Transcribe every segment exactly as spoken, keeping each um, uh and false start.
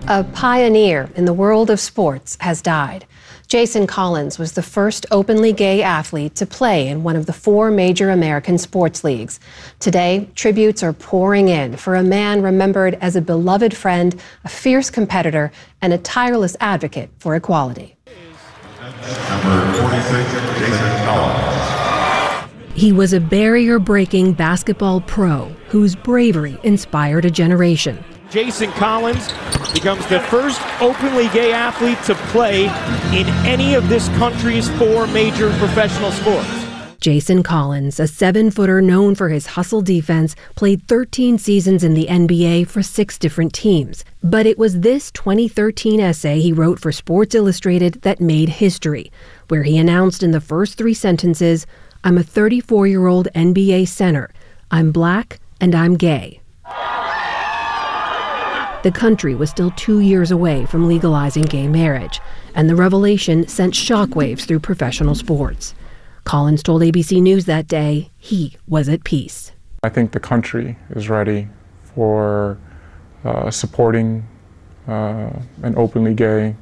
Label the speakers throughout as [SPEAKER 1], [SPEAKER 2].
[SPEAKER 1] A pioneer in the world of sports has died. Jason Collins was the first openly gay athlete to play in one of the four major American sports leagues. Today, tributes are pouring in for a man remembered as a beloved friend, a fierce competitor, and a tireless advocate for equality.
[SPEAKER 2] Number forty-six, Jason Collins.
[SPEAKER 1] He was a barrier-breaking basketball pro whose bravery inspired a generation.
[SPEAKER 3] Jason Collins becomes the first openly gay athlete to play in any of this country's four major professional sports.
[SPEAKER 1] Jason Collins, a seven-footer known for his hustle defense, played thirteen seasons in the N B A for six different teams. But it was this twenty thirteen essay he wrote for Sports Illustrated that made history, where he announced in the first three sentences, "I'm a thirty-four-year-old N B A center. I'm black and I'm gay." The country was still two years away from legalizing gay marriage, and the revelation sent shockwaves through professional sports. Collins told A B C News that day he was at peace.
[SPEAKER 4] I think the country is ready for uh, supporting uh, an openly gay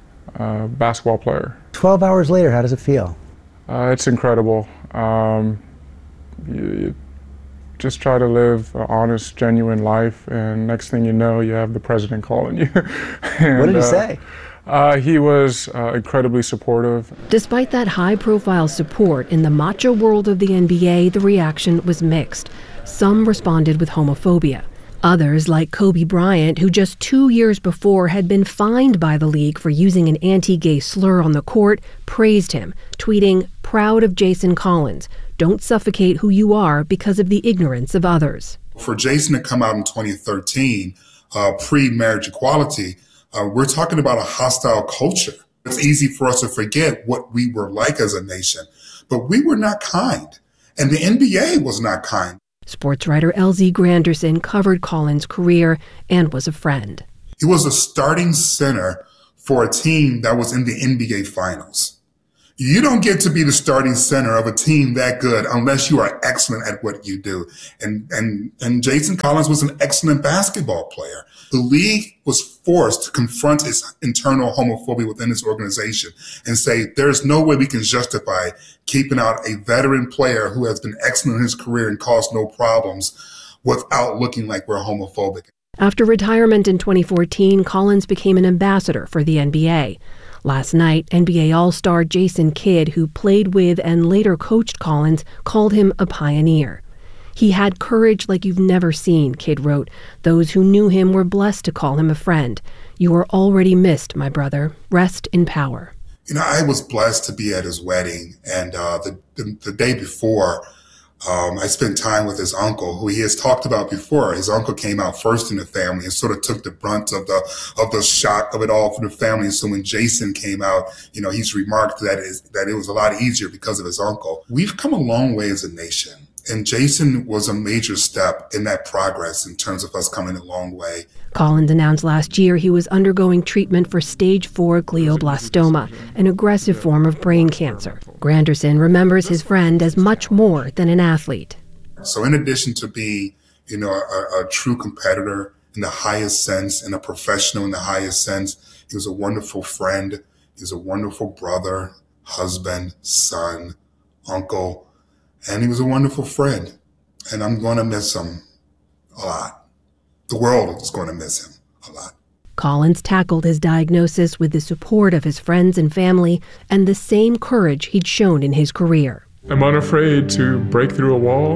[SPEAKER 4] uh, basketball player.
[SPEAKER 5] Twelve hours later, how does it feel?
[SPEAKER 4] Uh, it's incredible. Um, you, you just try to live an honest, genuine life, and next thing you know, you have the president calling you. and,
[SPEAKER 5] what did he
[SPEAKER 4] uh,
[SPEAKER 5] say?
[SPEAKER 4] Uh, he was uh, incredibly supportive.
[SPEAKER 1] Despite that high-profile support in the macho world of the N B A, the reaction was mixed. Some responded with homophobia. Others, like Kobe Bryant, who just two years before had been fined by the league for using an anti-gay slur on the court, praised him, tweeting, "Proud of Jason Collins. Don't suffocate who you are because of the ignorance of others."
[SPEAKER 2] For Jason to come out in twenty thirteen, uh, pre-marriage equality, uh, we're talking about a hostile culture. It's easy for us to forget what we were like as a nation, but we were not kind, and the N B A was not kind.
[SPEAKER 1] Sports writer L Z Granderson covered Collins' career and was a friend.
[SPEAKER 2] He was a starting center for a team that was in the N B A Finals. You don't get to be the starting center of a team that good unless you are excellent at what you do. And, and, and Jason Collins was an excellent basketball player. The league was forced to confront its internal homophobia within its organization and say, there's no way we can justify keeping out a veteran player who has been excellent in his career and caused no problems without looking like we're homophobic.
[SPEAKER 1] After retirement in twenty fourteen, Collins became an ambassador for the N B A. Last night, N B A All-Star Jason Kidd, who played with and later coached Collins, called him a pioneer. He had courage like you've never seen, Kidd wrote. Those who knew him were blessed to call him a friend. You are already missed, my brother. Rest in power.
[SPEAKER 2] You know, I was blessed to be at his wedding, and uh, the, the the day before, Um, I spent time with his uncle, who he has talked about before. His uncle came out first in the family and sort of took the brunt of the of the shock of it all for the family. So when Jason came out, you know, he's remarked that is that it was a lot easier because of his uncle. We've come a long way as a nation, and Jason was a major step in that progress in terms of us coming a long way.
[SPEAKER 1] Collins announced last year he was undergoing treatment for stage four glioblastoma, an aggressive form of brain cancer. Granderson remembers his friend as much more than an athlete.
[SPEAKER 2] So in addition to being, you know, a, a true competitor in the highest sense and a professional in the highest sense, he was a wonderful friend. He was a wonderful brother, husband, son, uncle, and he was a wonderful friend. And I'm going to miss him a lot. The world is going to miss him a lot.
[SPEAKER 1] Collins tackled his diagnosis with the support of his friends and family and the same courage he'd shown in his career.
[SPEAKER 4] I'm unafraid to break through a wall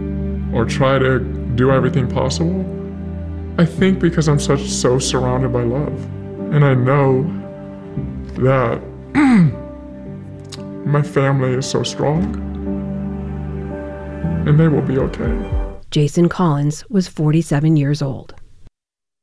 [SPEAKER 4] or try to do everything possible. I think because I'm such so surrounded by love. And I know that my family is so strong and they will be okay.
[SPEAKER 1] Jason Collins was forty-seven years old.